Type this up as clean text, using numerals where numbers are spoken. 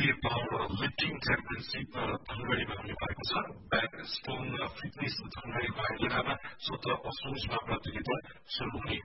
Pound lifting championship धनगढीमा हुने भएको छ। ब्याक स्टोन फिटनेस धनगढीको आयोजनामा 17 असोजमा प्रतियोगिता सुरु हुने